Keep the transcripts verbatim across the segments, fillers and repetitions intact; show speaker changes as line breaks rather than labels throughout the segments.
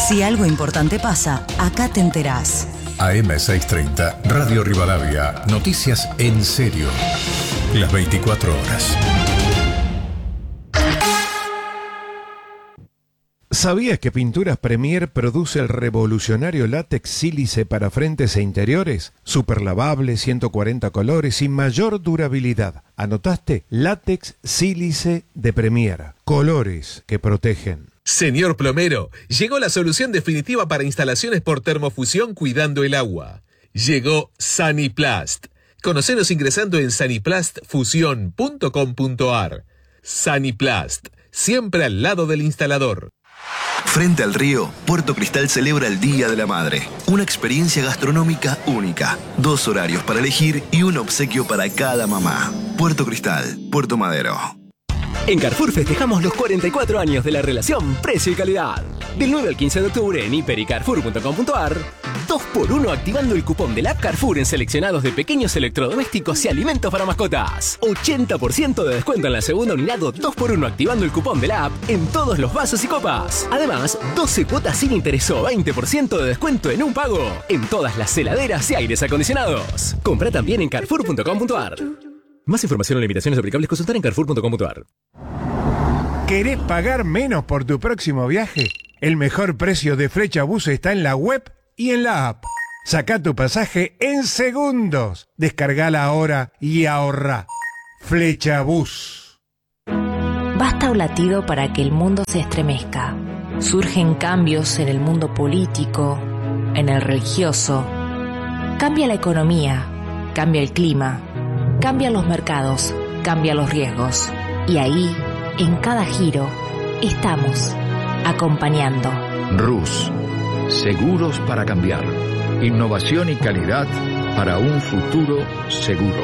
Si algo importante pasa, acá te enterás.
A M seiscientos treinta, Radio Rivadavia, noticias en serio. Las veinticuatro horas.
¿Sabías que Pinturas Premier produce el revolucionario látex sílice para frentes e interiores? Super lavable, ciento cuarenta colores y mayor durabilidad. ¿Anotaste? Látex sílice de Premier. Colores que protegen.
Señor plomero, llegó la solución definitiva para instalaciones por termofusión cuidando el agua. Llegó Saniplast. Conocenos ingresando en saniplast fusión punto com punto a r. Saniplast, siempre al lado del instalador.
Frente al río, Puerto Cristal celebra el Día de la Madre. Una experiencia gastronómica única. Dos horarios para elegir y un obsequio para cada mamá. Puerto Cristal, Puerto Madero.
En Carrefour festejamos los cuarenta y cuatro años de la relación precio y calidad. Del nueve al quince de octubre en hiper y carrefour punto com punto a r, dos por uno activando el cupón del app Carrefour en seleccionados de pequeños electrodomésticos y alimentos para mascotas. ochenta por ciento de descuento en la segunda unidad o dos por uno activando el cupón de la app en todos los vasos y copas. Además, doce cuotas sin interés o veinte por ciento de descuento en un pago en todas las heladeras y aires acondicionados. Compra también en carrefour punto com punto a r. Más información o limitaciones aplicables consultar en carrefour punto com punto a r.
¿Querés pagar menos por tu próximo viaje? El mejor precio de Flechabús está en la web y en la app. Sacá tu pasaje en segundos. Descargala ahora y ahorrá. Flechabús.
Basta un latido para que el mundo se estremezca. Surgen cambios en el mundo político, en el religioso. Cambia la economía, cambia el clima, cambian los mercados, cambian los riesgos. Y ahí, en cada giro, estamos acompañando.
Rus, seguros para cambiar. Innovación y calidad para un futuro seguro.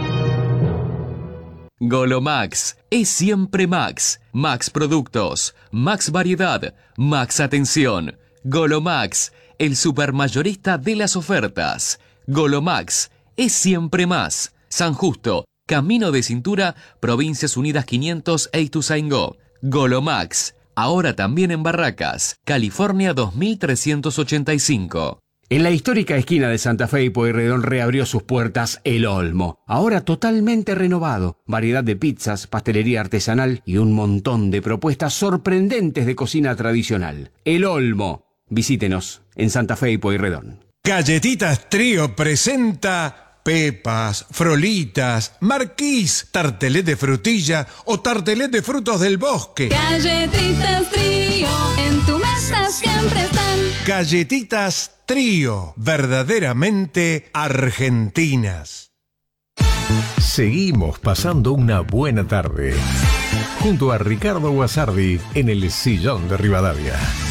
Golomax es siempre Max. Max Productos, Max Variedad, Max Atención. Golomax, el supermayorista de las ofertas. Golomax es siempre más. San Justo, Camino de Cintura, Provincias Unidas quinientos e Ituzaingó. Golomax, ahora también en Barracas, California dos mil trescientos ochenta y cinco.
En la histórica esquina de Santa Fe y Pueyrredón reabrió sus puertas El Olmo, ahora totalmente renovado. Variedad de pizzas, pastelería artesanal y un montón de propuestas sorprendentes de cocina tradicional. El Olmo. Visítenos en Santa Fe y Pueyrredón.
Galletitas Trío presenta pepas, frolitas, marquís, tartelet de frutilla o tartelet de frutos del bosque.
Galletitas Trío, en tu mesa siempre están.
Galletitas Trío, verdaderamente argentinas.
Seguimos pasando una buena tarde junto a Ricardo Guasardi en el Sillón de Rivadavia.